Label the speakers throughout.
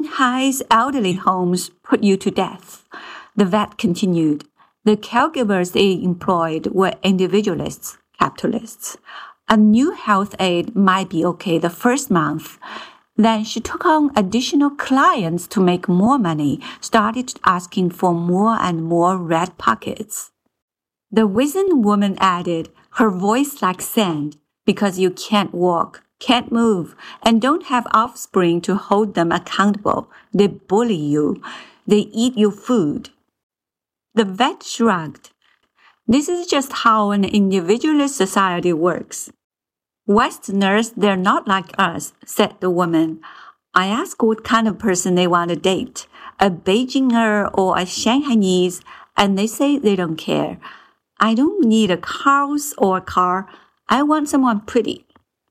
Speaker 1: Shanghai's elderly homes put you to death. The vet continued. The caregivers they employed were individualists, capitalists. A new health aide might be okay the first month. Then she took on additional clients to make more money, started asking for more and more red pockets. The wizened woman added, her voice like sand, because you can't walk, can't move, and don't have offspring to hold them accountable. They bully you. They eat your food. The vet shrugged. This is just how an individualist society works. Westerners, they're not like us, said the woman. I ask what kind of person they want to date, a Beijinger or a Shanghainese, and they say they don't care. I don't need a house or a car. I want someone pretty.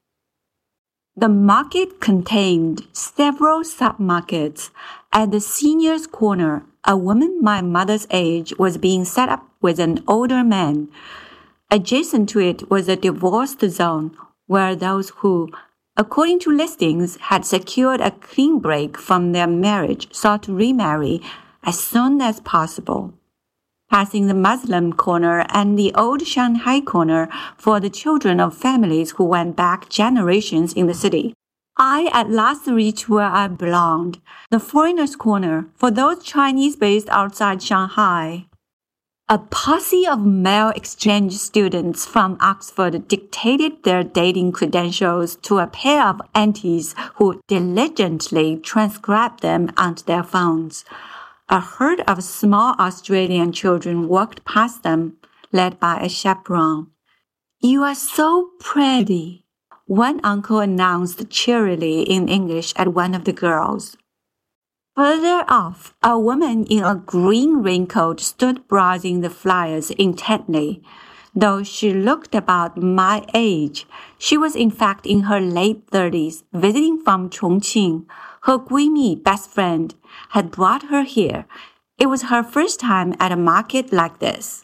Speaker 1: The market contained several sub-markets. At the seniors' corner, a woman my mother's age was being set up with an older man. Adjacent to it was a divorced zone, where those who, according to listings, had secured a clean break from their marriage sought to remarry as soon as possible. Passing the Muslim corner and the old Shanghai corner for the children of families who went back generations in the city, I at last reached where I belonged, the foreigners' corner for those Chinese based outside Shanghai. A posse of male exchange students from Oxford dictated their dating credentials to a pair of aunties who diligently transcribed them onto their phones. A herd of small Australian children walked past them, led by a chaperone. You are so pretty, one uncle announced cheerily in English at one of the girls. Further off, a woman in a green raincoat stood browsing the flyers intently. Though she looked about my age, she was in fact in her late 30s, visiting from Chongqing. Her Guimi, best friend, had brought her here. It was her first time at a market like this.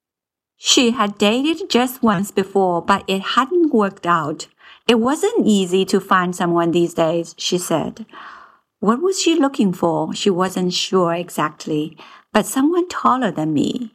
Speaker 1: She had dated just once before, but it hadn't worked out. It wasn't easy to find someone these days, she said. What was she looking for? She wasn't sure exactly, but someone taller than me.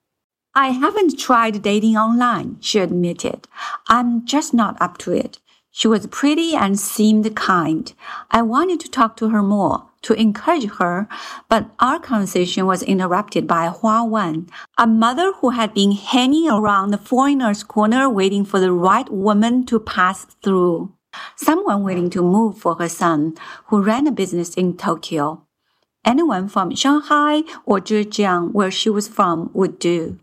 Speaker 1: I haven't tried dating online, she admitted. I'm just not up to it. She was pretty and seemed kind. I wanted to talk to her more, to encourage her, but our conversation was interrupted by Hua Wan, a mother who had been hanging around the foreigners' corner waiting for the right woman to pass through. Someone willing to move for her son, who ran a business in Tokyo. Anyone from Shanghai or Zhejiang, where she was from, would do.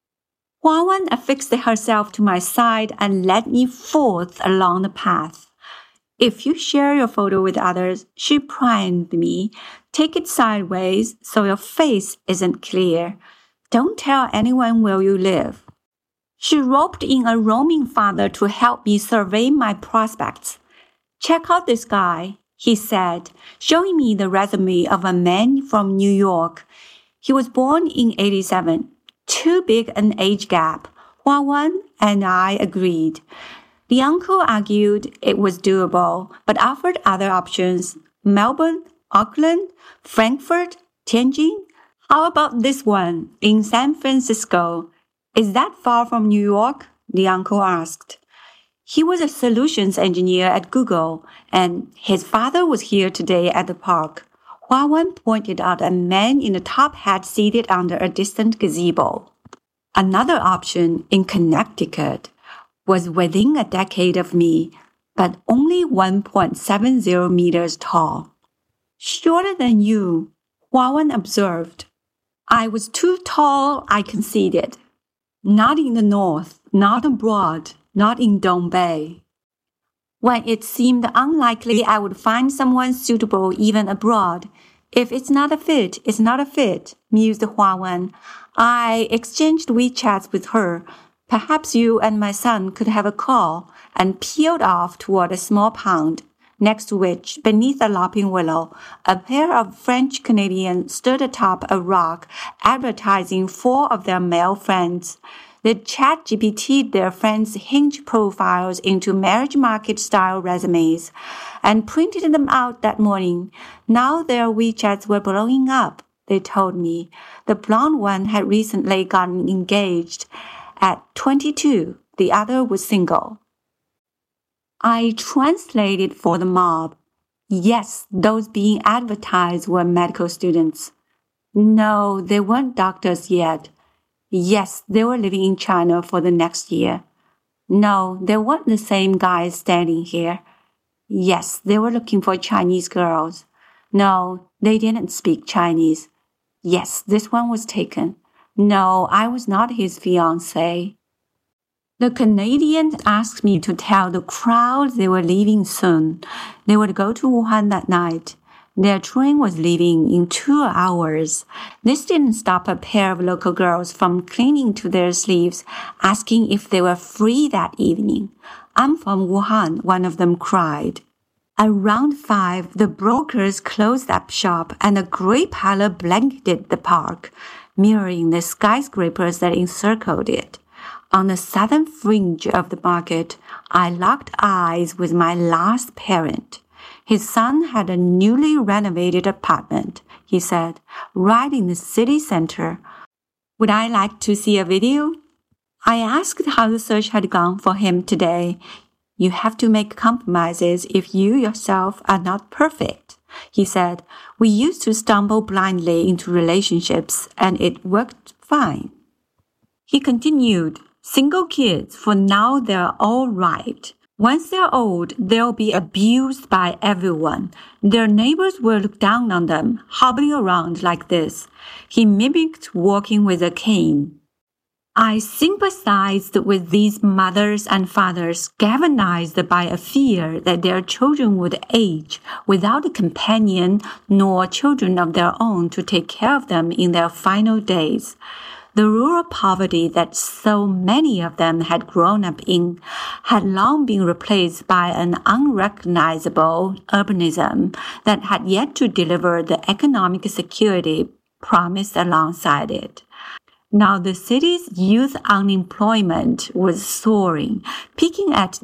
Speaker 1: Hua Wan affixed herself to my side and led me forth along the path. If you share your photo with others, she primed me, take it sideways so your face isn't clear. Don't tell anyone where you live. She roped in a roaming father to help me survey my prospects. Check out this guy, he said, showing me the resume of a man from New York. He was born in 87. Too big an age gap. Hua Wan and I agreed. The uncle argued it was doable, but offered other options. Melbourne, Auckland, Frankfurt, Tianjin. How about this one in San Francisco? Is that far from New York? The uncle asked. He was a solutions engineer at Google, and his father was here today at the park. Hua Wan pointed out a man in a top hat seated under a distant gazebo. Another option in Connecticut was within a decade of me, but only 1.70 meters tall. Shorter than you, Hua Wan observed. I was too tall, I conceded. Not in the north, not abroad, not in Dong Bay. When it seemed unlikely I would find someone suitable even abroad, if it's not a fit, it's not a fit, mused Hua Wan. I exchanged WeChats with her. Perhaps you and my son could have a call, and peeled off toward a small pond, next to which, beneath a lopping willow, a pair of French Canadians stood atop a rock, advertising 4 of their male friends. They ChatGPT'd their friends' Hinge profiles into Marriage Market-style resumes and printed them out that morning. Now their WeChats were blowing up, they told me. The blonde one had recently gotten engaged. At 22, the other was single. I translated for the mob. Yes, those being advertised were medical students. No, they weren't doctors yet. Yes, they were living in China for the next year. No, they weren't the same guys standing here. Yes, they were looking for Chinese girls. No, they didn't speak Chinese. Yes, this one was taken. No, I was not his fiancée. The Canadian asked me to tell the crowd they were leaving soon. They would go to Wuhan that night. Their train was leaving in 2 hours. This didn't stop a pair of local girls from clinging to their sleeves, asking if they were free that evening. I'm from Wuhan, one of them cried. Around 5, the brokers closed up shop and a gray pallor blanketed the park, mirroring the skyscrapers that encircled it. On the southern fringe of the market, I locked eyes with my last parent. His son had a newly renovated apartment, he said, right in the city center. Would I like to see a video? I asked how the search had gone for him today. You have to make compromises if you yourself are not perfect, he said. We used to stumble blindly into relationships, and it worked fine. He continued, single kids, for now they're all right. Once they're old, they'll be abused by everyone. Their neighbors will look down on them, hobbling around like this. He mimicked walking with a cane. I sympathized with these mothers and fathers galvanized by a fear that their children would age without a companion nor children of their own to take care of them in their final days. The rural poverty that so many of them had grown up in had long been replaced by an unrecognizable urbanism that had yet to deliver the economic security promised alongside it. Now the city's youth unemployment was soaring, peaking at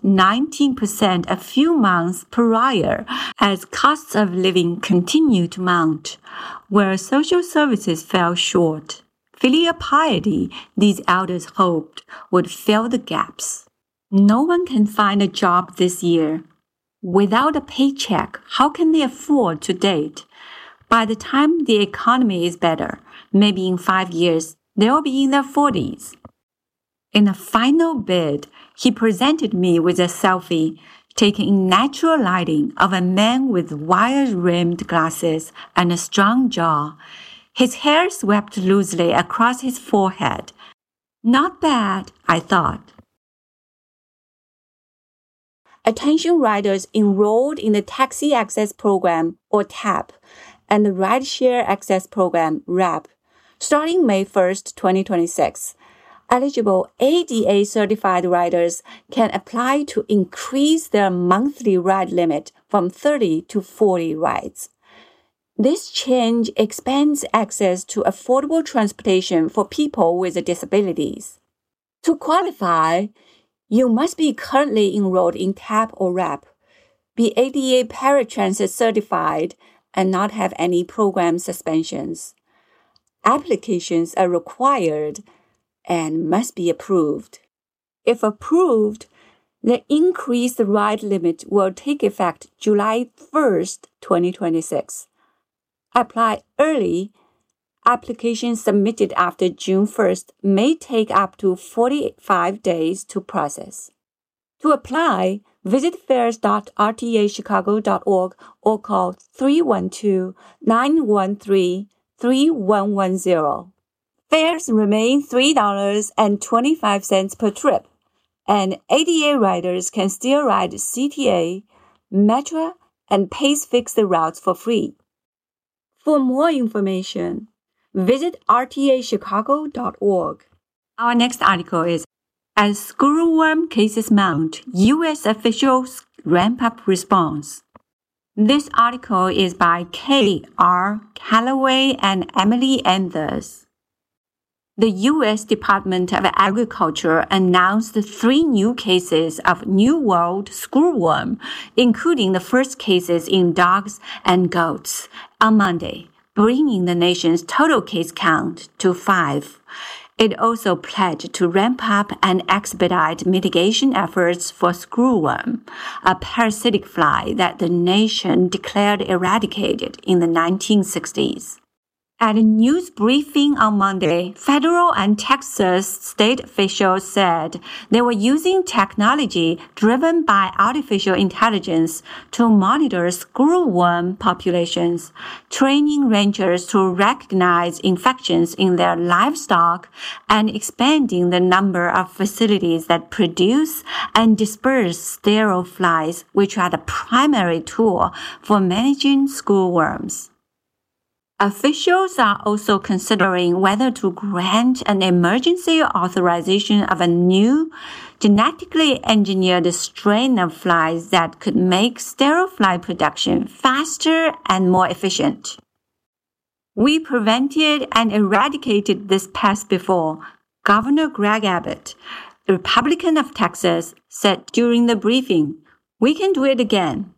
Speaker 1: 19% a few months prior as costs of living continued to mount, where social services fell short. Filial piety, these elders hoped, would fill the gaps. No one can find a job this year. Without a paycheck, how can they afford to date? By the time the economy is better, maybe in 5 years, they'll be in their 40s. In a final bid, he presented me with a selfie taken in natural lighting of a man with wire-rimmed glasses and a strong jaw. His hair swept loosely across his forehead. Not bad, I thought. Attention riders enrolled in the Taxi Access Program, or TAP, and the Rideshare Access Program, RAP, starting May 1st, 2026. Eligible ADA-certified riders can apply to increase their monthly ride limit from 30 to 40 rides. This change expands access to affordable transportation for people with disabilities. To qualify, you must be currently enrolled in TAP or RAP, be ADA paratransit certified, and not have any program suspensions. Applications are required and must be approved. If approved, the increased ride limit will take effect July 1st, 2026. Apply early. Applications submitted after June 1st may take up to 45 days to process. To apply, visit fares.rtachicago.org or call 312-913-3110. Fares remain $3.25 per trip, and ADA riders can still ride CTA, Metra, and Pace-Fixed routes for free. For more information, visit rtachicago.org. Our next article is, As Screwworm Cases Mount, U.S. Officials Ramp Up Response. This article is by Kaylee R. Calloway and Emily Enders. The U.S. Department of Agriculture announced 3 new cases of New World screwworm, including the first cases in dogs and goats, on Monday, bringing the nation's total case count to 5. It also pledged to ramp up and expedite mitigation efforts for screwworm, a parasitic fly that the nation declared eradicated in the 1960s. At a news briefing on Monday, federal and Texas state officials said they were using technology driven by artificial intelligence to monitor screwworm populations, training ranchers to recognize infections in their livestock, and expanding the number of facilities that produce and disperse sterile flies, which are the primary tool for managing screwworms. Officials are also considering whether to grant an emergency authorization of a new, genetically engineered strain of flies that could make sterile fly production faster and more efficient. We prevented and eradicated this pest before, Governor Greg Abbott, a Republican of Texas, said during the briefing. We can do it again.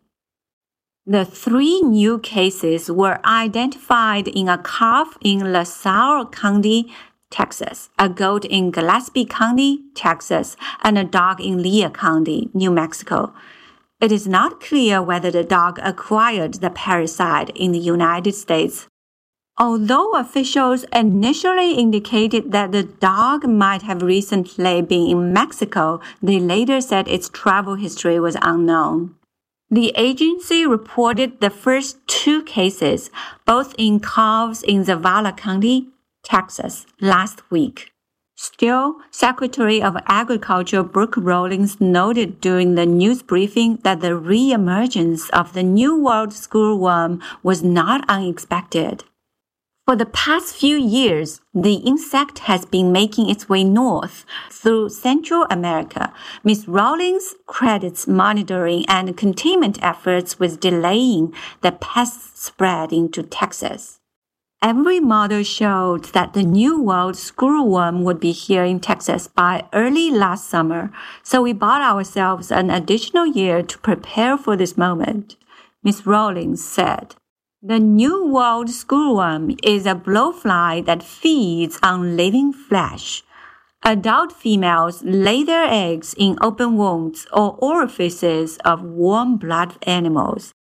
Speaker 1: The 3 new cases were identified in a calf in LaSalle County, Texas, a goat in Gillespie County, Texas, and a dog in Lea County, New Mexico. It is not clear whether the dog acquired the parasite in the United States. Although officials initially indicated that the dog might have recently been in Mexico, they later said its travel history was unknown. The agency reported the first 2 cases, both in calves in Zavala County, Texas, last week. Still, Secretary of Agriculture Brooke Rollins noted during the news briefing that the reemergence of the New World screwworm was not unexpected. For the past few years, the insect has been making its way north through Central America. Ms. Rollins credits monitoring and containment efforts with delaying the pest spread into Texas. Every model showed that the New World screwworm would be here in Texas by early last summer, so we bought ourselves an additional year to prepare for this moment, Ms. Rollins said. The New World screwworm is a blowfly that feeds on living flesh. Adult females lay their eggs in open wounds or orifices of warm blood animals.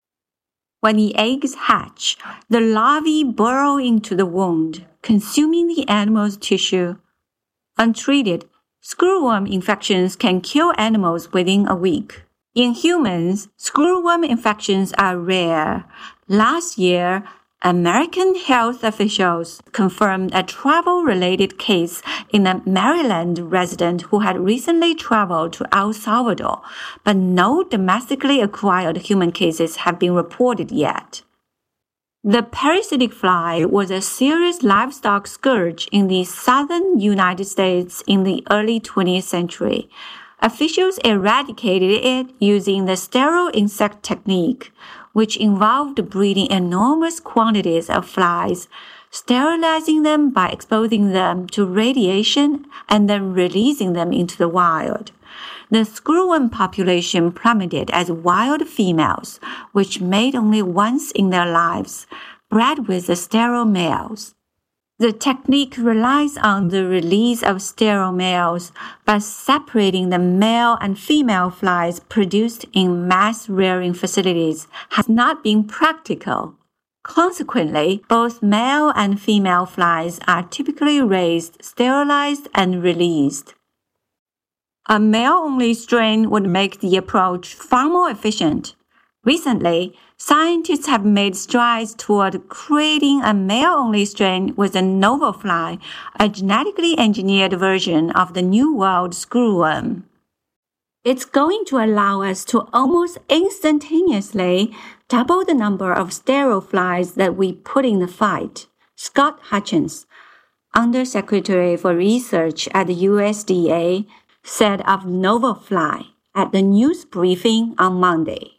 Speaker 1: When the eggs hatch, the larvae burrow into the wound, consuming the animal's tissue. Untreated, screwworm infections can kill animals within a week. In humans, screwworm infections are rare. Last year, American health officials confirmed a travel-related case in a Maryland resident who had recently traveled to El Salvador, but no domestically acquired human cases have been reported yet. The parasitic fly was a serious livestock scourge in the southern United States in the early 20th century. Officials eradicated it using the sterile insect technique, which involved breeding enormous quantities of flies, sterilizing them by exposing them to radiation and then releasing them into the wild. The screwworm population plummeted as wild females, which mate only once in their lives, bred with the sterile males. The technique relies on the release of sterile males by separating the male and female flies produced in mass rearing facilities has not been practical. Consequently, both male and female flies are typically raised, sterilized, and released. A male-only strain would make the approach far more efficient. Recently, scientists have made strides toward creating a male-only strain with a novel fly, a genetically engineered version of the New World screwworm. It's going to allow us to almost instantaneously double the number of sterile flies that we put in the fight, Scott Hutchins, Undersecretary for Research at the USDA, said of novel fly at the news briefing on Monday.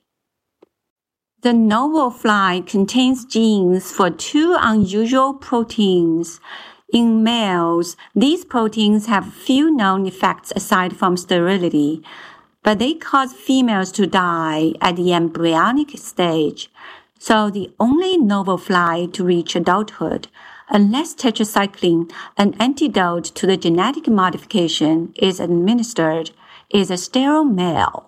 Speaker 1: The novel fly contains genes for 2 unusual proteins, In males, these proteins have few known effects aside from sterility, but they cause females to die at the embryonic stage. So the only novel fly to reach adulthood, unless tetracycline, an antidote to the genetic modification, is administered, is a sterile male.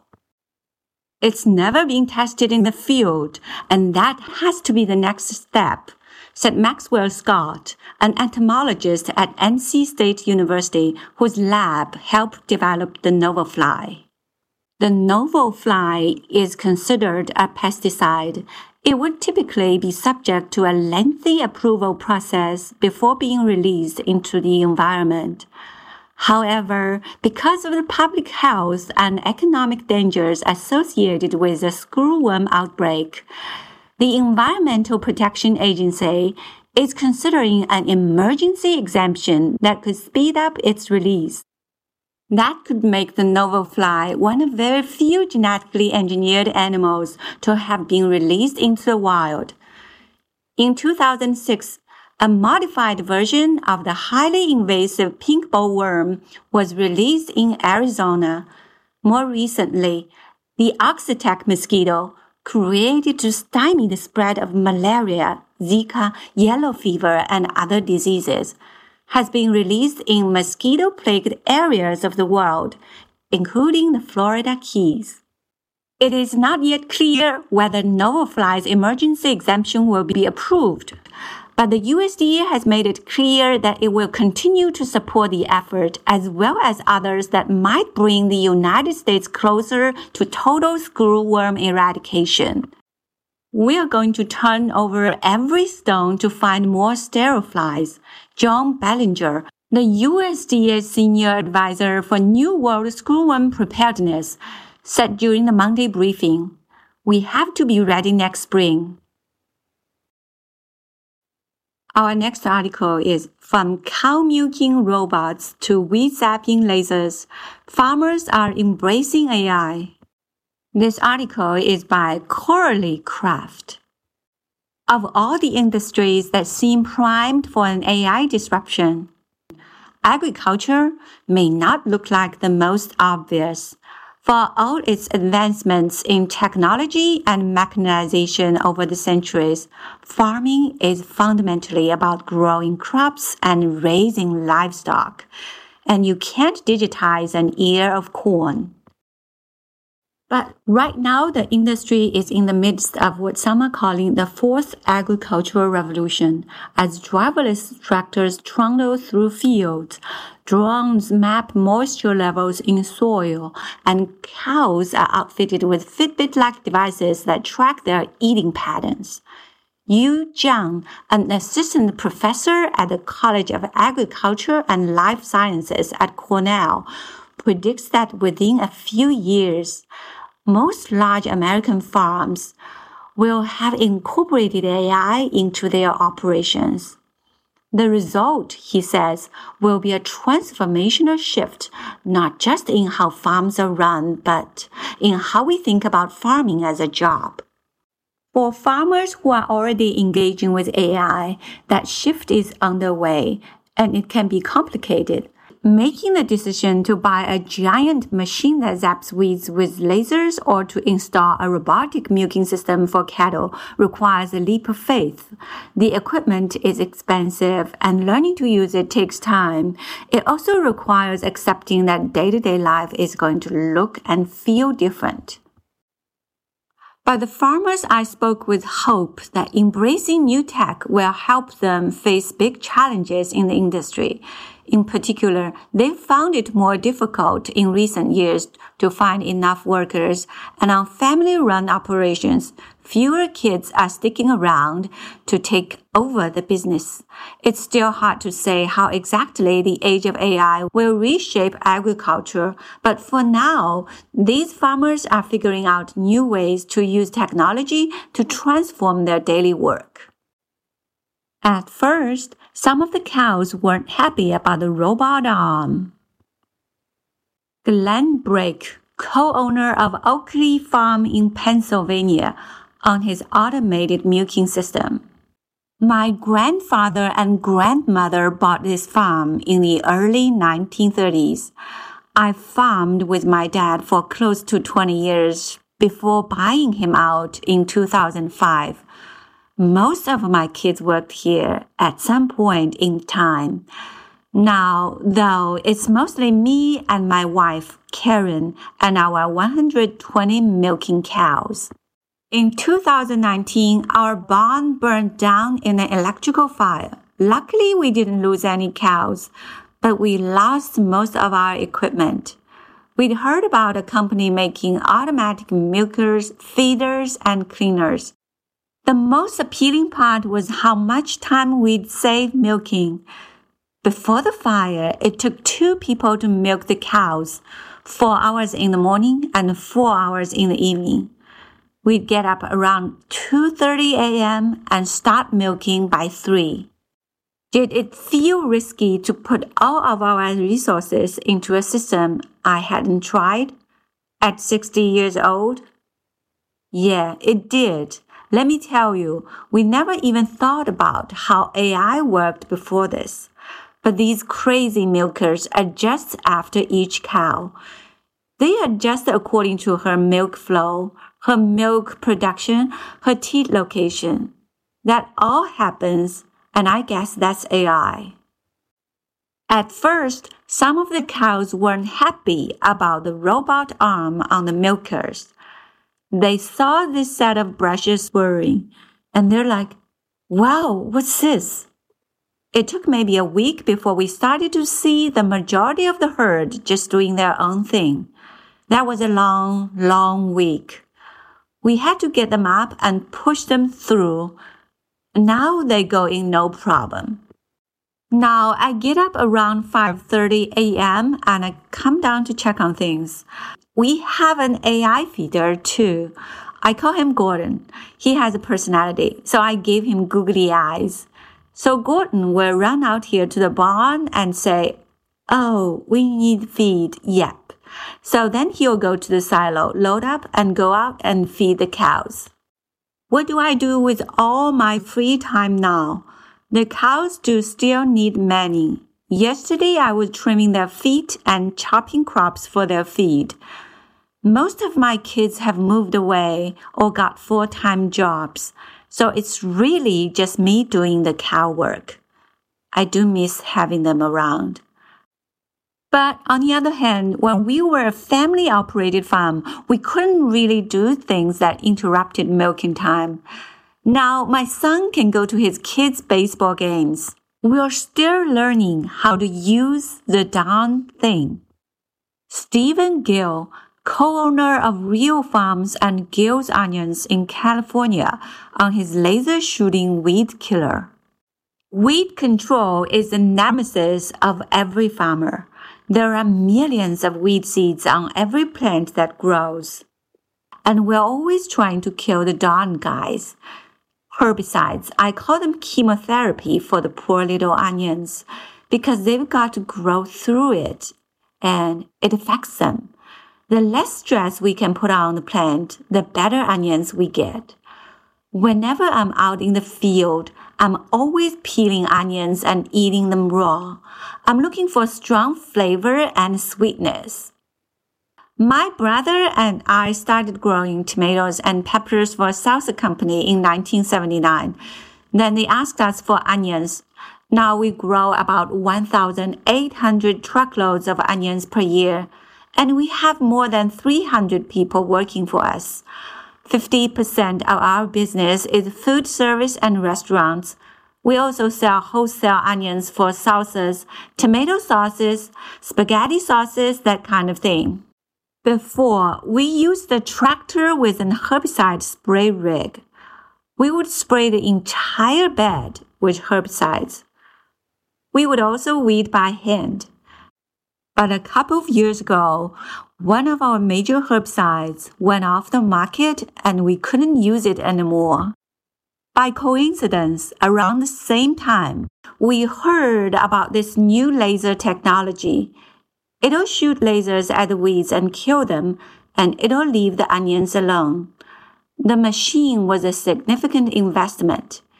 Speaker 1: It's never been tested in the field, and that has to be the next step, said Maxwell Scott, an entomologist at NC State University whose lab helped develop the novel fly. The novel fly is considered a pesticide. It would typically be subject to a lengthy approval process before being released into the environment. However, because of the public health and economic dangers associated with the screwworm outbreak, the Environmental Protection Agency is considering an emergency exemption that could speed up its release. That could make the novel fly one of very few genetically engineered animals to have been released into the wild. In 2006, a modified version of the highly invasive pink bollworm was released in Arizona. More recently, the Oxitec mosquito, created to stymie the spread of malaria, Zika, yellow fever, and other diseases, has been released in mosquito-plagued areas of the world, including the Florida Keys. It is not yet clear whether novel fly's emergency exemption will be approved, but the USDA has made it clear that it will continue to support the effort as well as others that might bring the United States closer to total screwworm eradication. We are going to turn over every stone to find more sterile flies. John Bellinger, the USDA Senior Advisor for New World Screwworm Preparedness, said during the Monday briefing, "We have to be ready next spring." Our next article is From Cow Milking Robots to Weed Zapping Lasers, Farmers Are Embracing AI. This article is by Coralie Kraft. Of all the industries that seem primed for an AI disruption, agriculture may not look like the most obvious. For all its advancements in technology and mechanization over the centuries, farming is fundamentally about growing crops and raising livestock, and you can't digitize an ear of corn. But right now, the industry is in the midst of what some are calling the fourth agricultural revolution, as driverless tractors trundle through fields, drones map moisture levels in soil, and cows are outfitted with Fitbit-like devices that track their eating patterns. Yu Zhang, an assistant professor at the College of Agriculture and Life Sciences at Cornell, predicts that within a few years, most large American farms will have incorporated AI into their operations. The result, he says, will be a transformational shift, not just in how farms are run, but in how we think about farming as a job. For farmers who are already engaging with AI, that shift is underway, and it can be complicated. Making the decision to buy a giant machine that zaps weeds with lasers or to install a robotic milking system for cattle requires a leap of faith. The equipment is expensive and learning to use it takes time. It also requires accepting that day-to-day life is going to look and feel different. But the farmers I spoke with hope that embracing new tech will help them face big challenges in the industry. In particular, they've found it more difficult in recent years to find enough workers, and on family-run operations, fewer kids are sticking around to take over the business. It's still hard to say how exactly the age of AI will reshape agriculture, but for now, these farmers are figuring out new ways to use technology to transform their daily work. At first, some of the cows weren't happy about the robot arm. Glenn Brake, co-owner of Oakley Farm in Pennsylvania, on his automated milking system. My grandfather and grandmother bought this farm in the early 1930s. I farmed with my dad for close to 20 years before buying him out in 2005. Most of my kids worked here at some point in time. Now, though, it's mostly me and my wife, Karen, and our 120 milking cows. In 2019, our barn burned down in an electrical fire. Luckily, we didn't lose any cows, but we lost most of our equipment. We'd heard about a company making automatic milkers, feeders, and cleaners. The most appealing part was how much time we'd save milking. Before the fire, it took 2 people to milk the cows, 4 hours in the morning and 4 hours in the evening. We'd get up around 2:30 a.m. and start milking by 3. Did it feel risky to put all of our resources into a system I hadn't tried at 60 years old? Yeah, it did. Let me tell you, we never even thought about how AI worked before this. But these crazy milkers adjust after each cow. They adjust according to her milk flow, her milk production, her teat location. That all happens, and I guess that's AI. At first, some of the cows weren't happy about the robot arm on the milkers. They saw this set of brushes whirring, and they're like, wow, what's this? It took maybe a week before we started to see the majority of the herd just doing their own thing. That was a long, long week. We had to get them up and push them through. Now they go in no problem. Now I get up around 5:30 a.m. and I come down to check on things. We have an AI feeder too. I call him Gordon. He has a personality, so I gave him googly eyes. So Gordon will run out here to the barn and say, oh, we need feed, yep. So then he'll go to the silo, load up, and go out and feed the cows. What do I do with all my free time now? The cows do still need manning. Yesterday I was trimming their feet and chopping crops for their feed. Most of my kids have moved away or got full-time jobs. So it's really just me doing the cow work. I do miss having them around. But on the other hand, when we were a family-operated farm, we couldn't really do things that interrupted milking time. Now my son can go to his kids' baseball games. We're still learning how to use the darn thing. Stephen Gill, co-owner of Real Farms and Gill's Onions in California, on his laser shooting weed killer. Weed control is the nemesis of every farmer. There are millions of weed seeds on every plant that grows. And we're always trying to kill the darn guys. Herbicides, I call them chemotherapy for the poor little onions because they've got to grow through it and it affects them. The less stress we can put on the plant, the better onions we get. Whenever I'm out in the field, I'm always peeling onions and eating them raw. I'm looking for strong flavor and sweetness. My brother and I started growing tomatoes and peppers for a salsa company in 1979. Then they asked us for onions. Now we grow about 1,800 truckloads of onions per year. And we have more than 300 people working for us. 50% of our business is food service and restaurants. We also sell wholesale onions for salsas, tomato sauces, spaghetti sauces, that kind of thing. Before, we used a tractor with an herbicide spray rig. We would spray the entire bed with herbicides. We would also weed by hand. But a couple of years ago, one of our major herbicides went off the market and we couldn't use it anymore. By coincidence, around the same time, we heard about this new laser technology. It'll shoot lasers at the weeds and kill them, and it'll leave the onions alone. The machine was a significant investment.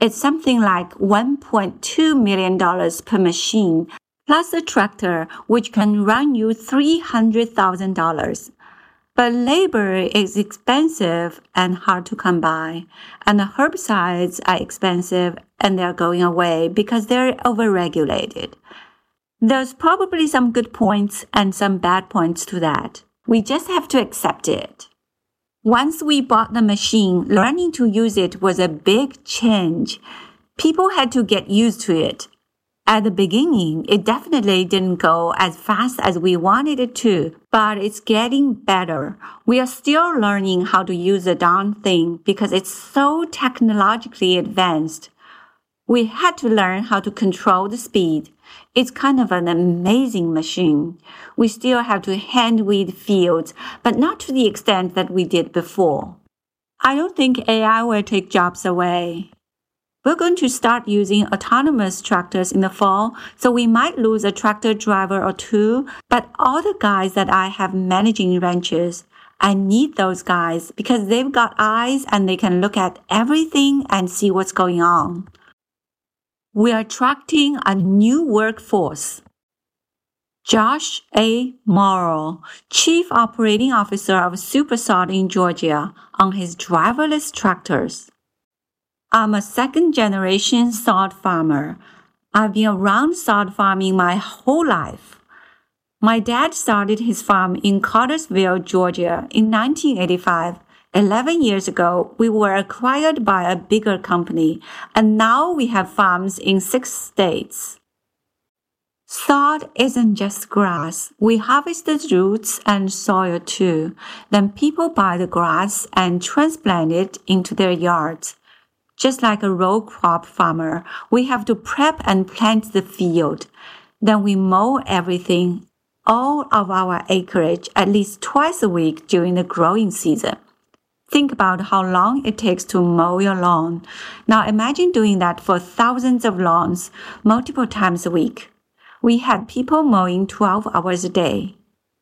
Speaker 1: It's something like $1.2 million per machine, plus a tractor which can run you $300,000. But labor is expensive and hard to come by, and the herbicides are expensive and they're going away because they're overregulated. There's probably some good points and some bad points to that. We just have to accept it. Once we bought the machine, learning to use it was a big change. People had to get used to it. At the beginning, it definitely didn't go as fast as we wanted it to, but it's getting better. We are still learning how to use the darn thing because it's so technologically advanced. We had to learn how to control the speed. It's kind of an amazing machine. We still have to hand weed fields, but not to the extent that we did before. I don't think AI will take jobs away. We're going to start using autonomous tractors in the fall, so we might lose a tractor driver or two, but all the guys that I have managing ranches, I need those guys because they've got eyes and they can look at everything and see what's going on. We are attracting a new workforce. Josh A. Morrow, Chief Operating Officer of SuperSod in Georgia, on his driverless tractors. I'm a second-generation sod farmer. I've been around sod farming my whole life. My dad started his farm in Cartersville, Georgia in 1985. 11 years ago, we were acquired by a bigger company, and now we have farms in 6 states. Sod isn't just grass. We harvest the roots and soil too. Then people buy the grass and transplant it into their yards. Just like a row crop farmer, we have to prep and plant the field. Then we mow everything, all of our acreage, at least twice a week during the growing season. Think about how long it takes to mow your lawn. Now imagine doing that for thousands of lawns, multiple times a week. We had people mowing 12 hours a day.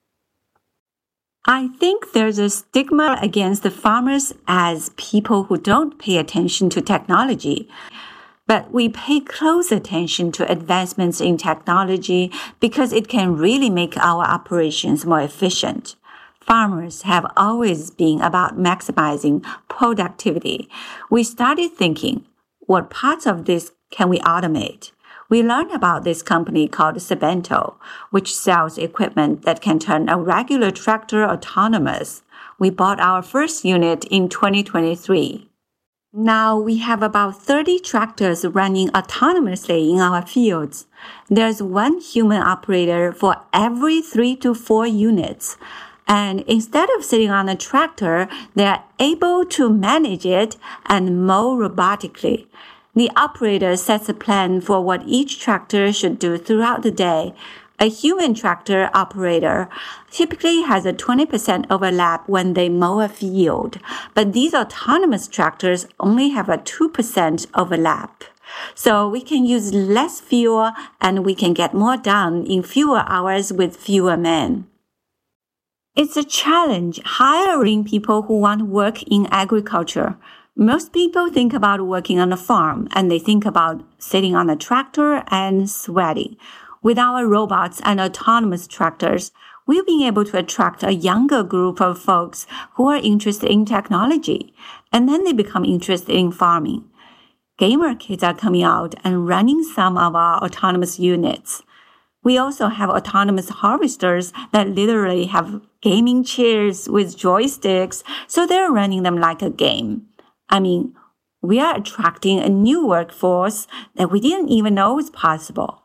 Speaker 1: I think there's a stigma against the farmers as people who don't pay attention to technology. But we pay close attention to advancements in technology because it can really make our operations more efficient. Farmers have always been about maximizing productivity. We started thinking, what parts of this can we automate? We learned about this company called Sabento, which sells equipment that can turn a regular tractor autonomous. We bought our first unit in 2023. Now we have about 30 tractors running autonomously in our fields. There's one human operator for every 3 to 4 units. And instead of sitting on a tractor, they're able to manage it and mow robotically. The operator sets a plan for what each tractor should do throughout the day. A human tractor operator typically has a 20% overlap when they mow a field, but these autonomous tractors only have a 2% overlap. So we can use less fuel and we can get more done in fewer hours with fewer men. It's a challenge hiring people who want to work in agriculture. Most people think about working on a farm and they think about sitting on a tractor and sweating. With our robots and autonomous tractors, we've been able to attract a younger group of folks who are interested in technology, and then they become interested in farming. Gamer kids are coming out and running some of our autonomous units. We also have autonomous harvesters that literally have gaming chairs with joysticks, so they're running them like a game. I mean, we are attracting a new workforce that we didn't even know was possible.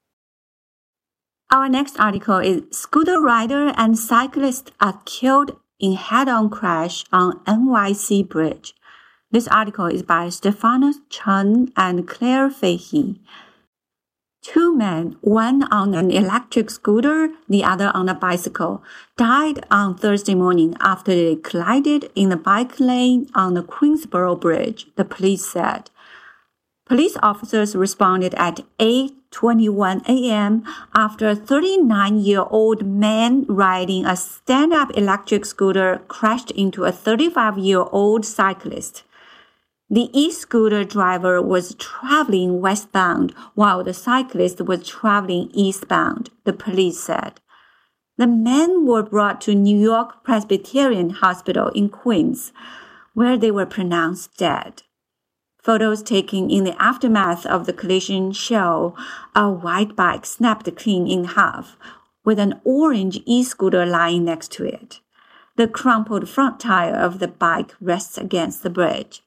Speaker 1: Our next article is Scooter rider and cyclist are killed in head-on crash on NYC Bridge. This article is by Stephanos Chen and Claire Fahey. 2 men, one on an electric scooter, the other on a bicycle, died on Thursday morning after they collided in the bike lane on the Queensboro Bridge, the police said. Police officers responded at 8:21 a.m. after a 39-year-old man riding a stand-up electric scooter crashed into a 35-year-old cyclist. The e-scooter driver was traveling westbound while the cyclist was traveling eastbound, the police said. The men were brought to New York Presbyterian Hospital in Queens, where they were pronounced dead. Photos taken in the aftermath of the collision show a white bike snapped clean in half, with an orange e-scooter lying next to it. The crumpled front tire of the bike rests against the bridge.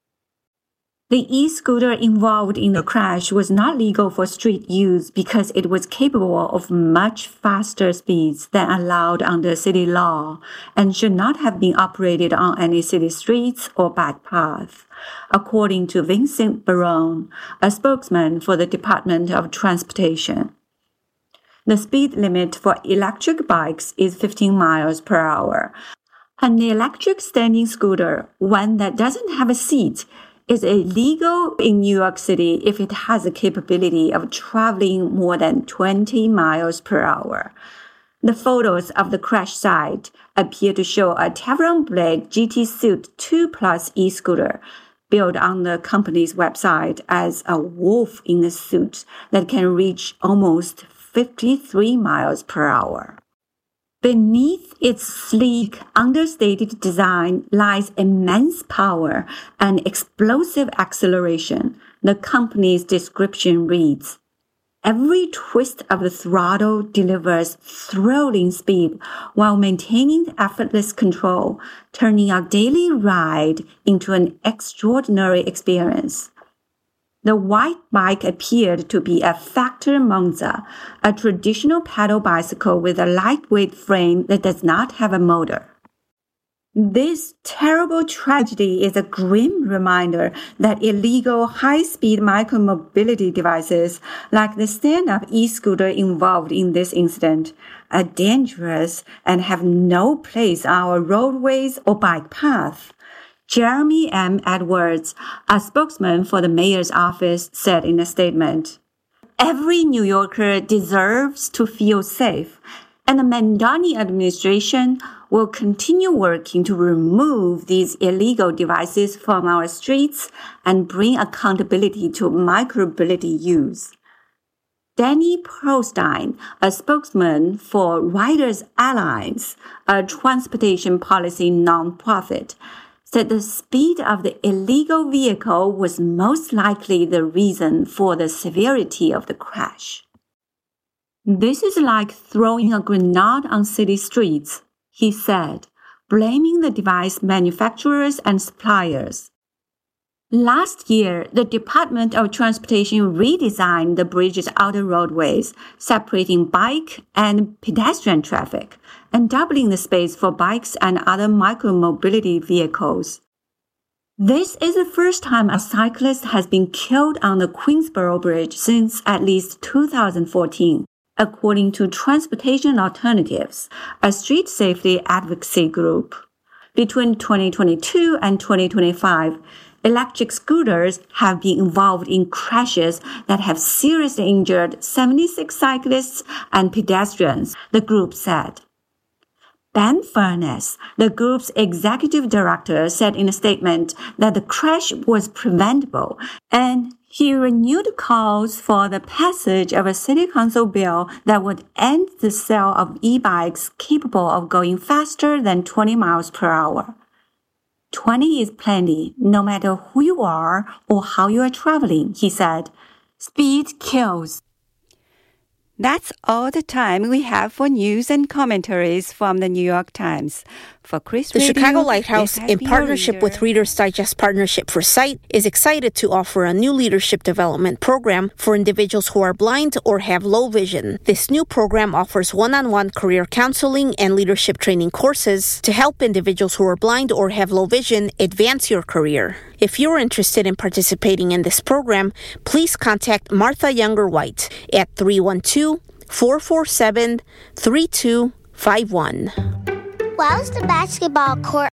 Speaker 1: The e-scooter involved in the crash was not legal for street use because it was capable of much faster speeds than allowed under city law and should not have been operated on any city streets or bike paths, according to Vincent Barone, a spokesman for the Department of Transportation. The speed limit for electric bikes is 15 miles per hour. An electric standing scooter, one that doesn't have a seat, is illegal in New York City if it has the capability of traveling more than 20 miles per hour. The photos of the crash site appear to show a Tevron Blade GT Suit 2 Plus e-scooter built on the company's website as a wolf in a suit that can reach almost 53 miles per hour. Beneath its sleek, understated design lies immense power and explosive acceleration, the company's description reads. Every twist of the throttle delivers thrilling speed while maintaining effortless control, turning a daily ride into an extraordinary experience. The white bike appeared to be a Factor Monza, a traditional pedal bicycle with a lightweight frame that does not have a motor. This terrible tragedy is a grim reminder that illegal high-speed micromobility devices like the stand-up e-scooter involved in this incident are dangerous and have no place on our roadways or bike paths. Jeremy M. Edwards, a spokesman for the mayor's office, said in a statement, "Every New Yorker deserves to feel safe, and the Mamdani administration will continue working to remove these illegal devices from our streets and bring accountability to micromobility use." Danny Pearlstein, a spokesman for Riders Alliance, a transportation policy nonprofit, said the speed of the illegal vehicle was most likely the reason for the severity of the crash. "This is like throwing a grenade on city streets," he said, blaming the device manufacturers and suppliers. Last year, the Department of Transportation redesigned the bridge's outer roadways, separating bike and pedestrian traffic, and doubling the space for bikes and other micromobility vehicles. This is the first time a cyclist has been killed on the Queensboro Bridge since at least 2014, according to Transportation Alternatives, a street safety advocacy group. Between 2022 and 2025, electric scooters have been involved in crashes that have seriously injured 76 cyclists and pedestrians, the group said. Ben Furness, the group's executive director, said in a statement that the crash was preventable, and he renewed calls for the passage of a city council bill that would end the sale of e-bikes capable of going faster than 20 miles per hour. 20 is plenty, no matter who you are or how you are traveling, he said. Speed kills. That's all the time we have for news and commentaries from the New York Times. For Chris
Speaker 2: The
Speaker 1: Radio,
Speaker 2: Chicago Lighthouse, in partnership with Reader's Digest Partnership for Sight, is excited to offer a new leadership development program for individuals who are blind or have low vision. This new program offers one-on-one career counseling and leadership training courses to help individuals who are blind or have low vision advance your career. If you're interested in participating in this program, please contact Martha Younger White at 312-447-3251.
Speaker 3: Why was the basketball court?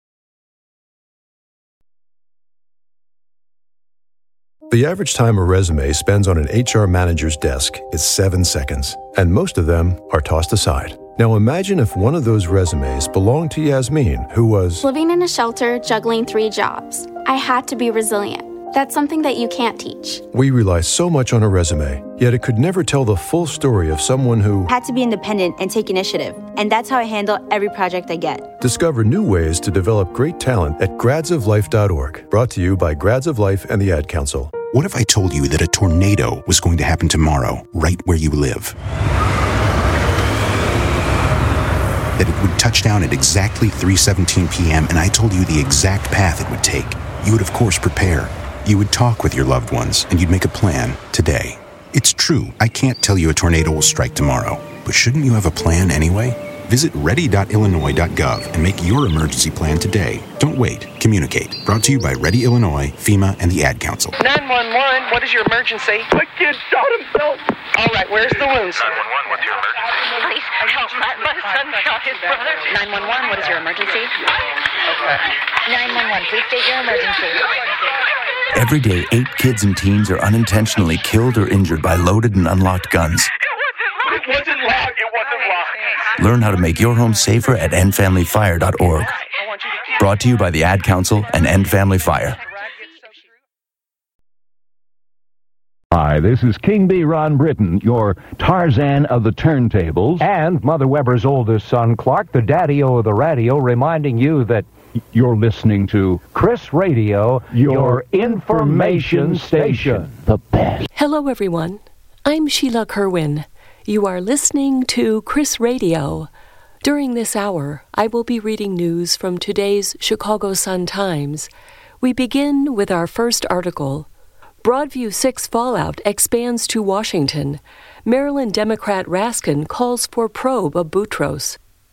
Speaker 4: The average time a resume spends on an HR manager's desk is 7 seconds, and most of them are tossed aside. Now imagine if one of those resumes belonged to Yasmin, who was
Speaker 5: living in a shelter, juggling 3 jobs. I had to be resilient. That's something that you can't teach.
Speaker 4: We rely so much on a resume, yet it could never tell the full story of someone who
Speaker 6: had to be independent and take initiative. And that's how I handle every project I get.
Speaker 4: Discover new ways to develop great talent at gradsoflife.org. Brought to you by Grads of Life and the Ad Council.
Speaker 7: What if I told you that a tornado was going to happen tomorrow, right where you live? That it would touch down at exactly 3:17 p.m., and I told you the exact path it would take. You would, of course, prepare. You would talk with your loved ones, and you'd make a plan today. It's true, I can't tell you a tornado will strike tomorrow, but shouldn't you have a plan anyway? Visit ready.illinois.gov and make your emergency plan today. Don't wait. Communicate. Brought to you by Ready Illinois, FEMA, and the Ad Council.
Speaker 8: 911, what is your emergency?
Speaker 9: My kid shot himself.
Speaker 8: All right, where's the wounds?
Speaker 9: 911, what's your emergency?
Speaker 10: Please help. My son shot his brother.
Speaker 8: 911, what is your emergency?
Speaker 10: Okay. 911, please state your emergency.
Speaker 11: Every day, 8 kids and teens are unintentionally killed or injured by loaded and unlocked guns.
Speaker 9: It wasn't locked.
Speaker 11: Learn how to make your home safer at endfamilyfire.org. Brought to you by the Ad Council and End Family Fire.
Speaker 12: Hi, this is King B. Ron Britton, your Tarzan of the turntables, and Mother Weber's oldest son, Clark, the daddy-o of the radio, reminding you that you're listening to Chris Radio, your information station. The best.
Speaker 13: Hello, everyone. I'm Sheila Kerwin. You are listening to Chris Radio. During this hour, I will be reading news from today's Chicago Sun-Times. We begin with our first article. Broadview 6 fallout expands to Washington. Maryland Democrat Raskin calls for probe of Boutros.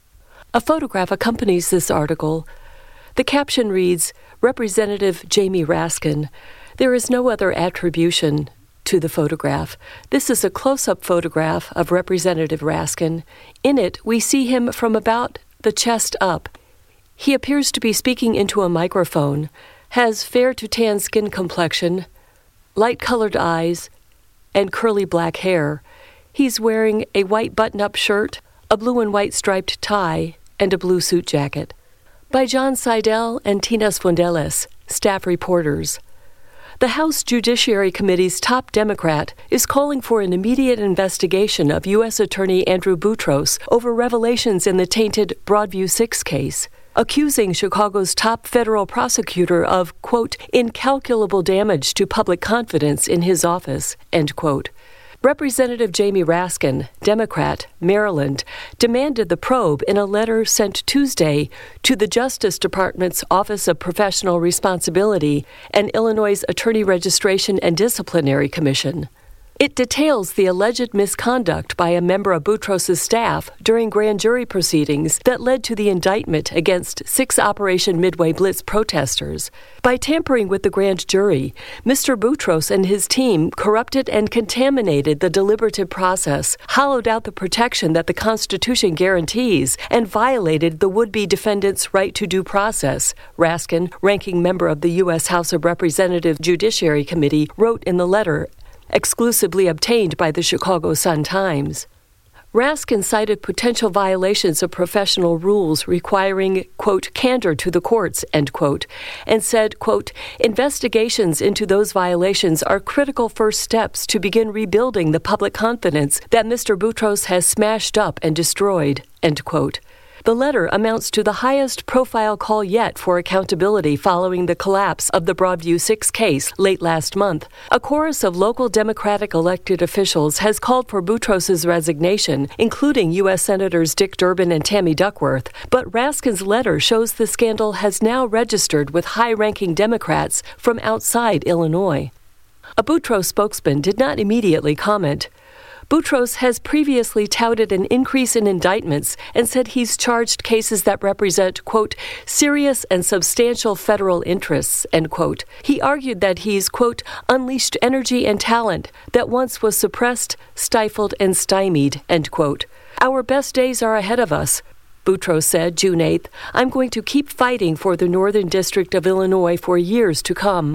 Speaker 13: A photograph accompanies this article. The caption reads, Representative Jamie Raskin. There is no other attribution to the photograph. This is a close-up photograph of Representative Raskin. In it, we see him from about the chest up. He appears to be speaking into a microphone, has fair to tan skin complexion, light-colored eyes, and curly black hair. He's wearing a white button-up shirt, a blue and white striped tie, and a blue suit jacket. By John Seidel and Tina Sfondeles, staff reporters. The House Judiciary Committee's top Democrat is calling for an immediate investigation of U.S. Attorney Andrew Boutros over revelations in the tainted Broadview 6 case, accusing Chicago's top federal prosecutor of, quote, incalculable damage to public confidence in his office, end quote. Representative Jamie Raskin, Democrat, Maryland, demanded the probe in a letter sent Tuesday to the Justice Department's Office of Professional Responsibility and Illinois' Attorney Registration and Disciplinary Commission. It details the alleged misconduct by a member of Boutros' staff during grand jury proceedings that led to the indictment against 6 Operation Midway Blitz protesters. By tampering with the grand jury, Mr. Boutros and his team corrupted and contaminated the deliberative process, hollowed out the protection that the Constitution guarantees, and violated the would-be defendant's right to due process, Raskin, ranking member of the U.S. House of Representatives Judiciary Committee, wrote in the letter, exclusively obtained by the Chicago Sun-Times. Raskin cited potential violations of professional rules requiring, quote, candor to the courts, end quote, and said, quote, investigations into those violations are critical first steps to begin rebuilding the public confidence that Mr. Boutros has smashed up and destroyed, end quote. The letter amounts to the highest profile call yet for accountability following the collapse of the Broadview 6 case late last month. A chorus of local Democratic elected officials has called for Boutros' resignation, including U.S. Senators Dick Durbin and Tammy Duckworth. But Raskin's letter shows the scandal has now registered with high-ranking Democrats from outside Illinois. A Boutros spokesman did not immediately comment. Boutros has previously touted an increase in indictments and said he's charged cases that represent, quote, serious and substantial federal interests, end quote. He argued that he's, quote, unleashed energy and talent that once was suppressed, stifled, and stymied, end quote. Our best days are ahead of us. Boutros said June 8th, I'm going to keep fighting for the Northern District of Illinois for years to come.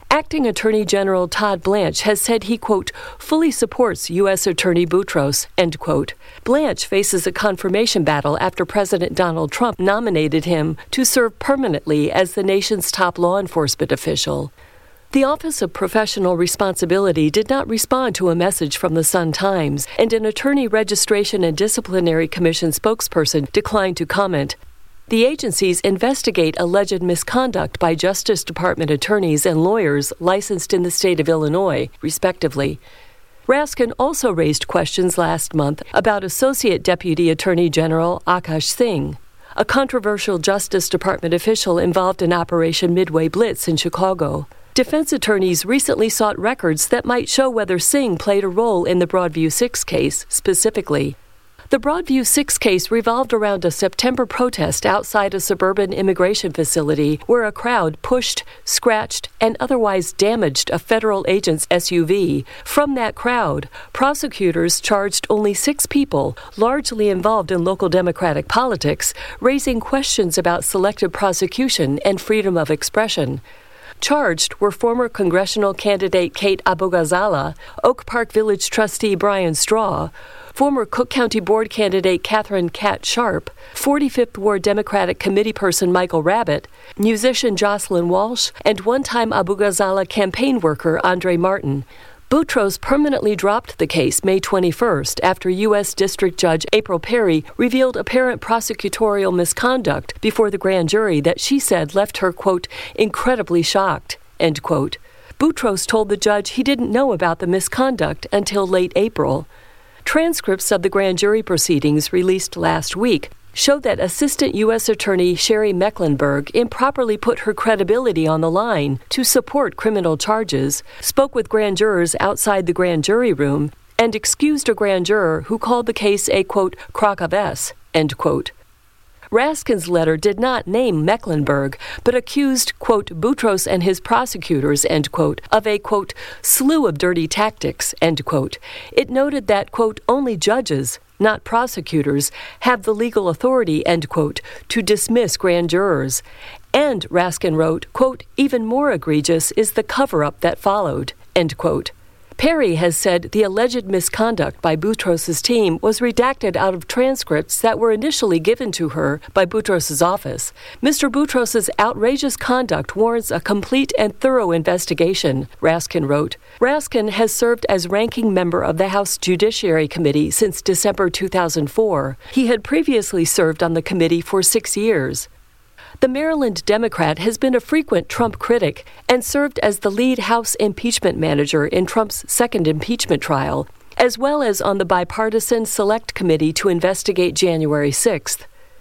Speaker 13: Acting Attorney General Todd Blanche has said he, quote, fully supports U.S. Attorney Boutros, end quote. Blanche faces a confirmation battle after President Donald Trump nominated him to serve permanently as the nation's top law enforcement official. The Office of Professional Responsibility did not respond to a message from the Sun-Times, and an Attorney Registration and Disciplinary Commission spokesperson declined to comment. The agencies investigate alleged misconduct by Justice Department attorneys and lawyers licensed in the state of Illinois, respectively. Raskin also raised questions last month about Associate Deputy Attorney General Akash Singh, a controversial Justice Department official involved in Operation Midway Blitz in Chicago. Defense attorneys recently sought records that might show whether Singh played a role in the Broadview 6 case specifically. The Broadview 6 case revolved around a September protest outside a suburban immigration facility where a crowd pushed, scratched, and otherwise damaged a federal agent's SUV. From that crowd, prosecutors charged only 6 people, largely involved in local Democratic politics, raising questions about selective prosecution and freedom of expression. Charged were former congressional candidate Kate Abou-Ghazala, Oak Park Village trustee Brian Straw, former Cook County Board candidate Catherine Cat Sharp, 45th Ward Democratic Committee person Michael Rabbitt, musician Jocelyn Walsh, and one-time Abou-Ghazala campaign worker Andre Martin. Boutros permanently dropped the case May 21st after U.S. District Judge April Perry revealed apparent prosecutorial misconduct before the grand jury that she said left her, quote, incredibly shocked, end quote. Boutros told the judge he didn't know about the misconduct until late April. Transcripts of the grand jury proceedings released last week show that Assistant U.S. Attorney Sherry Mecklenburg improperly put her credibility on the line to support criminal charges, spoke with grand jurors outside the grand jury room, and excused a grand juror who called the case a, quote, crock of S, end quote. Raskin's letter did not name Mecklenburg, but accused, quote, Boutros and his prosecutors, end quote, of a, quote, slew of dirty tactics, end quote. It noted that, quote, only judges, not prosecutors, have the legal authority, end quote, to dismiss grand jurors. And, Raskin wrote, quote, even more egregious is the cover-up that followed, end quote. Perry has said the alleged misconduct by Boutros' team was redacted out of transcripts that were initially given to her by Boutros' office. Mr. Boutros' outrageous conduct warrants a complete and thorough investigation, Raskin wrote. Raskin has served as ranking member of the House Judiciary Committee since December 2004. He had previously served on the committee for 6 years. The Maryland Democrat has been a frequent Trump critic and served as the lead House impeachment manager in Trump's second impeachment trial, as well as on the bipartisan Select Committee to investigate January 6th.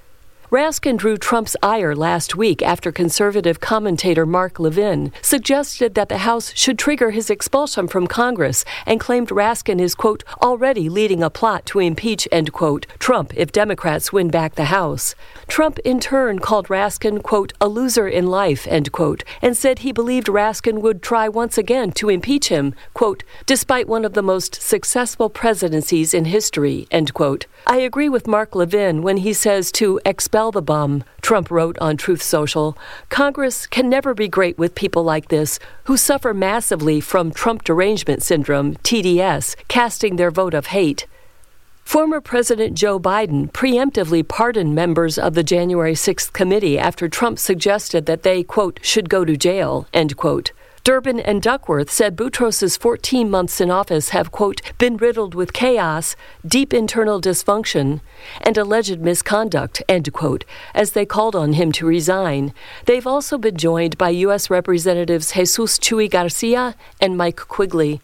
Speaker 13: Raskin drew Trump's ire last week after conservative commentator Mark Levin suggested that the House should trigger his expulsion from Congress and claimed Raskin is, quote, already leading a plot to impeach, end quote, Trump if Democrats win back the House. Trump, in turn, called Raskin, quote, a loser in life, end quote, and said he believed Raskin would try once again to impeach him, quote, despite one of the most successful presidencies in history, end quote. I agree with Mark Levin when he says to expel the bum, Trump wrote on Truth Social. Congress can never be great with people like this who suffer massively from Trump derangement syndrome, TDS, casting their vote of hate. Former President Joe Biden preemptively pardoned members of the January 6th committee after Trump suggested that they, quote, should go to jail, end quote. Durbin and Duckworth said Boutros' 14 months in office have, quote, been riddled with chaos, deep internal dysfunction, and alleged misconduct, end quote, as they called on him to resign. They've also been joined by U.S. Representatives Jesus Chuy Garcia and Mike Quigley.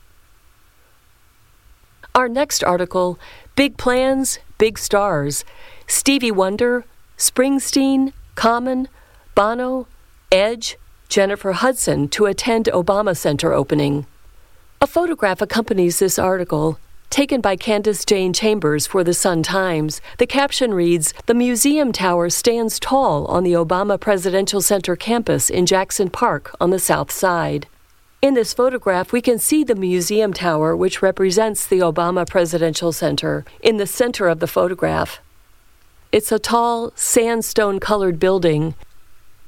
Speaker 13: Our next article, Big Plans, Big Stars. Stevie Wonder, Springsteen, Common, Bono, Edge, Jennifer Hudson to attend Obama Center opening. A photograph accompanies this article, taken by Candace Jane Chambers for the Sun-Times. The caption reads, "The museum tower stands tall on the Obama Presidential Center campus in Jackson Park on the south side." In this photograph, we can see the museum tower, which represents the Obama Presidential Center, in the center of the photograph. It's a tall, sandstone-colored building.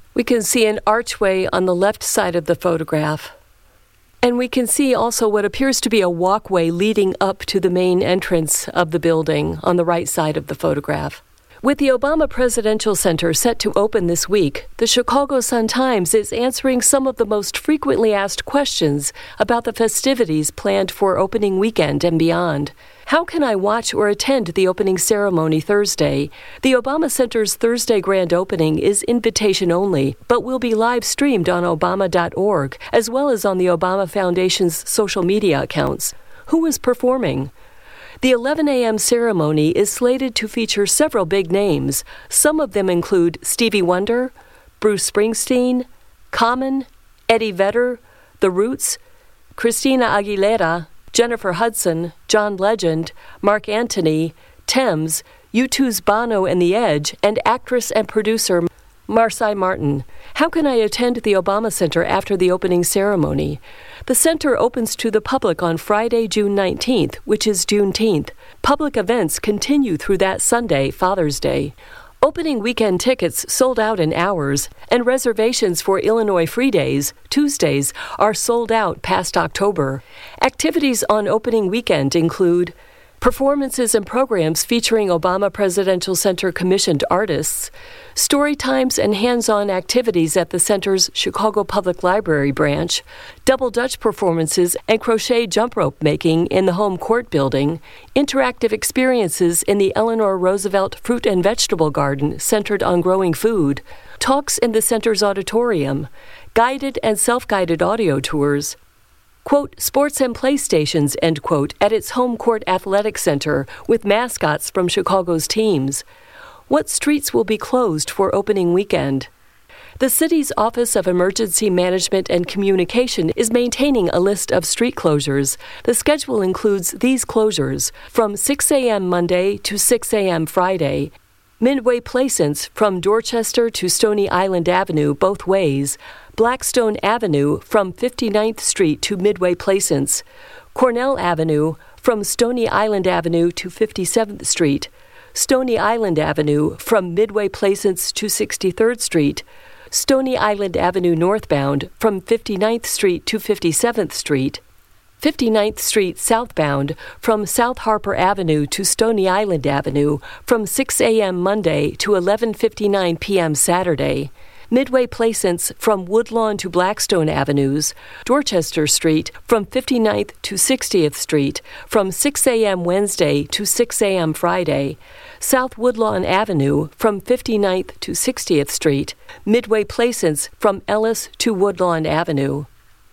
Speaker 13: We can see an archway on the left side of the photograph. And we can see also what appears to be a walkway leading up to the main entrance of the building on the right side of the photograph. With the Obama Presidential Center set to open this week, the Chicago Sun-Times is answering some of the most frequently asked questions about the festivities planned for opening weekend and beyond. How can I watch or attend the opening ceremony Thursday? The Obama Center's Thursday grand opening is invitation only, but will be live streamed on Obama.org, as well as on the Obama Foundation's social media accounts. Who is performing? The 11 a.m. ceremony is slated to feature several big names. Some of them include Stevie Wonder, Bruce Springsteen, Common, Eddie Vedder, The Roots, Christina Aguilera, Jennifer Hudson, John Legend, Mark Anthony, Thames, U2's Bono and The Edge, and actress and producer Marsai Martin. How can I attend the Obama Center after the opening ceremony? The center opens to the public on Friday, June 19th, which is Juneteenth. Public events continue through that Sunday, Father's Day. Opening weekend tickets sold out in hours, and reservations for Illinois Free Days, Tuesdays, are sold out past October. Activities on opening weekend include performances and programs featuring Obama Presidential Center commissioned artists, story times and hands-on activities at the center's Chicago Public Library branch, double Dutch performances and crochet jump rope making in the home court building, interactive experiences in the Eleanor Roosevelt Fruit and Vegetable Garden centered on growing food, talks in the center's auditorium, guided and self-guided audio tours, quote, sports and play stations, end quote, at its home court athletic center with mascots from Chicago's teams. What streets will be closed for opening weekend? The city's Office of Emergency Management and Communication is maintaining a list of street closures. The schedule includes these closures from 6 a.m. Monday to 6 a.m. Friday, Midway Plaisance from Dorchester to Stony Island Avenue both ways, Blackstone Avenue from 59th Street to Midway Plaisance, Cornell Avenue from Stony Island Avenue to 57th Street, Stony Island Avenue from Midway Plaisance to 63rd Street, Stony Island Avenue northbound from 59th Street to 57th Street, 59th Street southbound from South Harper Avenue to Stony Island Avenue from 6 a.m. Monday to 11:59 p.m. Saturday, Midway Plaisance from Woodlawn to Blackstone Avenues, Dorchester Street from 59th to 60th Street from 6 a.m. Wednesday to 6 a.m. Friday, South Woodlawn Avenue from 59th to 60th Street, Midway Plaisance from Ellis to Woodlawn Avenue.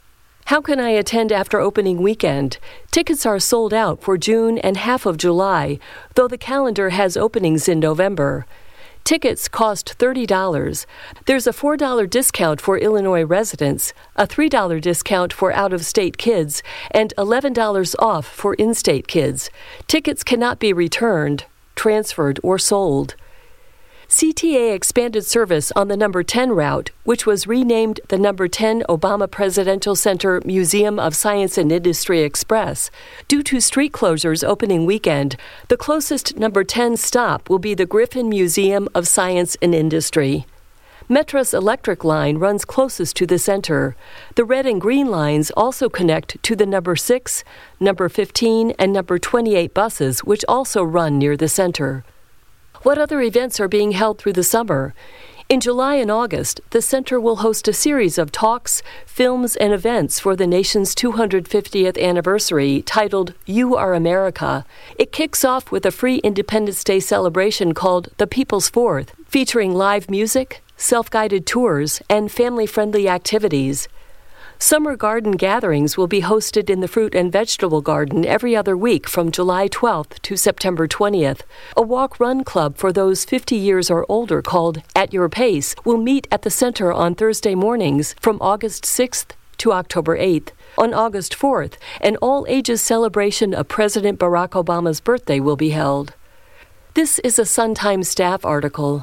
Speaker 13: How can I attend after opening weekend? Tickets are sold out for June and half of July, though the calendar has openings in November. Tickets cost $30. There's a $4 discount for Illinois residents, a $3 discount for out-of-state kids, and $11 off for in-state kids. Tickets cannot be returned, transferred, or sold. CTA expanded service on the number 10 route, which was renamed the number 10 Obama Presidential Center Museum of Science and Industry Express. Due to street closures opening weekend, the closest number 10 stop will be the Griffin Museum of Science and Industry. Metra's electric line runs closest to the center. The red and green lines also connect to the number 6, number 15, and number 28 buses, which also run near the center. What other events are being held through the summer? In July and August, the center will host a series of talks, films, and events for the nation's 250th anniversary titled You Are America. It kicks off with a free Independence Day celebration called The People's Fourth, featuring live music, self-guided tours, and family-friendly activities. Summer garden gatherings will be hosted in the fruit and vegetable garden every other week from July 12th to September 20th. A walk-run club for those 50 years or older called At Your Pace will meet at the center on Thursday mornings from August 6th to October 8th. On August 4th, an all-ages celebration of President Barack Obama's birthday will be held. This is a Sun-Times staff article.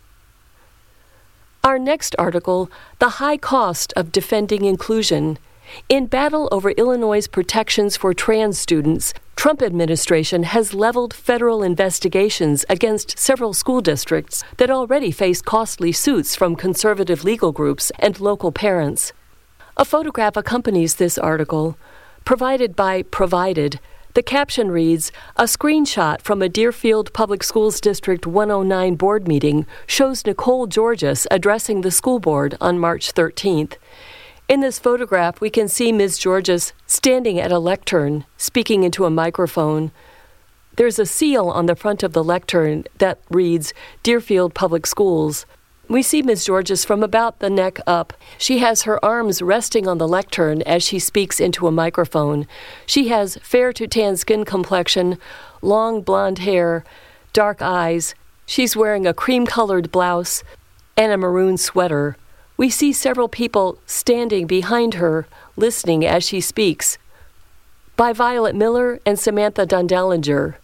Speaker 13: Our next article, The High Cost of Defending Inclusion. In battle over Illinois' protections for trans students, Trump administration has leveled federal investigations against several school districts that already face costly suits from conservative legal groups and local parents. A photograph accompanies this article, provided by Provided. The caption reads, "A screenshot from a Deerfield Public Schools District 109 board meeting shows Nicole Georges addressing the school board on March 13th. In this photograph, we can see Ms. Georges standing at a lectern, speaking into a microphone. There's a seal on the front of the lectern that reads, Deerfield Public Schools. We see Ms. Georges from about the neck up. She has her arms resting on the lectern as she speaks into a microphone. She has fair to tan skin complexion, long blonde hair, dark eyes. She's wearing a cream-colored blouse and a maroon sweater. We see several people standing behind her, listening as she speaks. By Violet Miller and Samantha Dundellinger.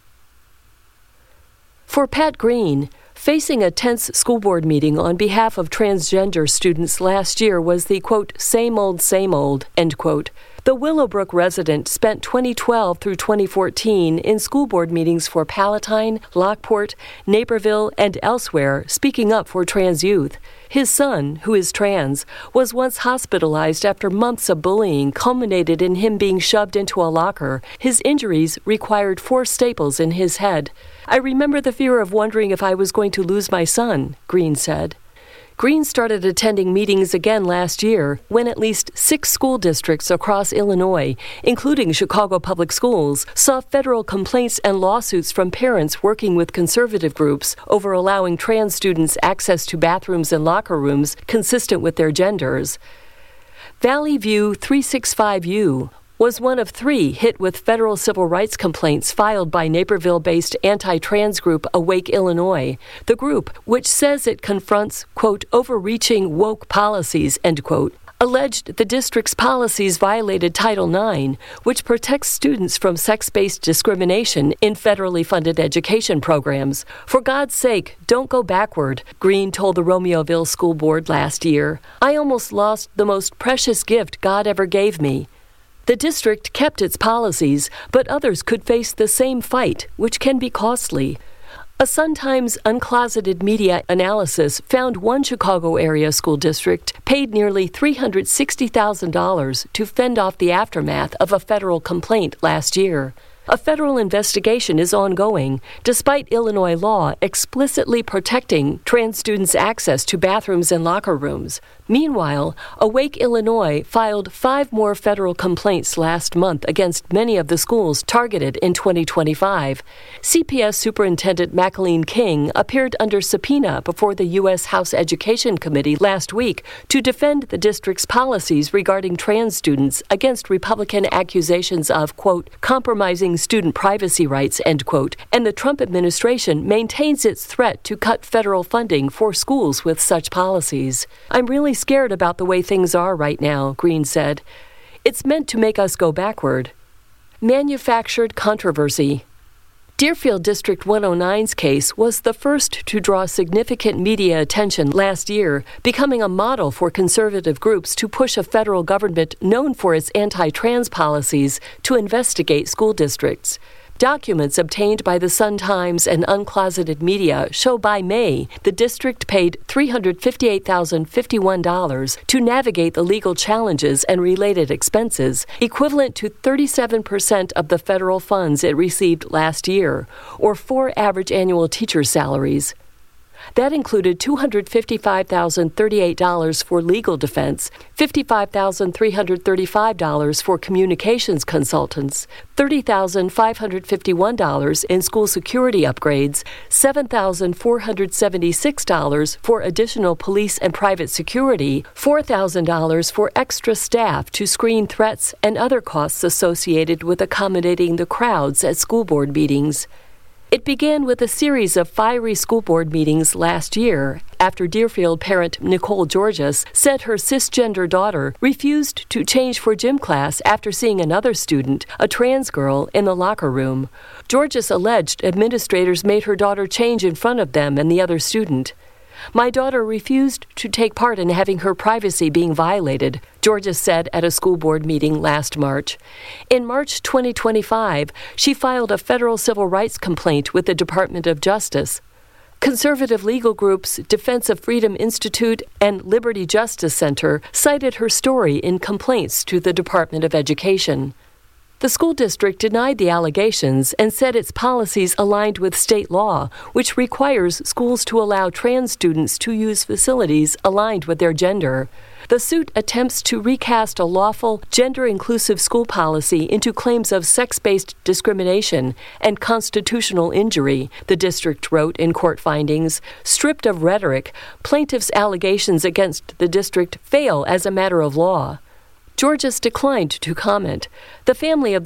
Speaker 13: For Pat Green, facing a tense school board meeting on behalf of transgender students last year was the, quote, same old, end quote. The Willowbrook resident spent 2012 through 2014 in school board meetings for Palatine, Lockport, Naperville, and elsewhere, speaking up for trans youth. His son, who is trans, was once hospitalized after months of bullying culminated in him being shoved into a locker. His injuries required 4 staples in his head. I remember the fear of wondering if I was going to lose my son, Green said. Green started attending meetings again last year when at least 6 school districts across Illinois, including Chicago Public Schools, saw federal complaints and lawsuits from parents working with conservative groups over allowing trans students access to bathrooms and locker rooms consistent with their genders. Valley View 365U was one of 3 hit with federal civil rights complaints filed by Naperville-based anti-trans group Awake Illinois. The group, which says it confronts, quote, overreaching woke policies, end quote, alleged the district's policies violated Title IX, which protects students from sex-based discrimination in federally funded education programs. For God's sake, don't go backward, Green told the Romeoville School Board last year. I almost lost the most precious gift God ever gave me. The district kept its policies, but others could face the same fight, which can be costly. A Sun-Times uncloseted media analysis found one Chicago area school district paid nearly $360,000 to fend off the aftermath of a federal complaint last year. A federal investigation is ongoing, despite Illinois law explicitly protecting trans students' access to bathrooms and locker rooms. Meanwhile, Awake Illinois filed 5 more federal complaints last month against many of the schools targeted in 2025. CPS Superintendent Maclean King appeared under subpoena before the U.S. House Education Committee last week to defend the district's policies regarding trans students against Republican accusations of, quote, compromising student privacy rights, end quote, and the Trump administration maintains its threat to cut federal funding for schools with such policies. I'm really scared about the way things are right now, Green said. It's meant to make us go backward. Manufactured controversy. Deerfield District 109's case was the first to draw significant media attention last year, becoming a model for conservative groups to push a federal government known for its anti-trans policies to investigate school districts. Documents obtained by the Sun-Times and uncloseted media show by May the district paid $358,051 to navigate the legal challenges and related expenses, equivalent to 37% of the federal funds it received last year, or 4 average annual teacher salaries. That included $255,038 for legal defense, $55,335 for communications consultants, $30,551 in school security upgrades, $7,476 for additional police and private security, $4,000 for extra staff to screen threats and other costs associated with accommodating the crowds at school board meetings. It began with a series of fiery school board meetings last year after Deerfield parent Nicole Georges said her cisgender daughter refused to change for gym class after seeing another student, a trans girl, in the locker room. Georges alleged administrators made her daughter change in front of them and the other student. My daughter refused to take part in having her privacy being violated, Georges said at a school board meeting last March. In March 2025, she filed a federal civil rights complaint with the Department of Justice. Conservative legal groups Defense of Freedom Institute and Liberty Justice Center cited her story in complaints to the Department of Education. The school district denied the allegations and said its policies aligned with state law, which requires schools to allow trans students to use facilities aligned with their gender. The suit attempts to recast a lawful, gender-inclusive school policy into claims of sex-based discrimination and constitutional injury, the district wrote in court findings. Stripped of rhetoric, plaintiffs' allegations against the district fail as a matter of law. Georges declined to comment. The family of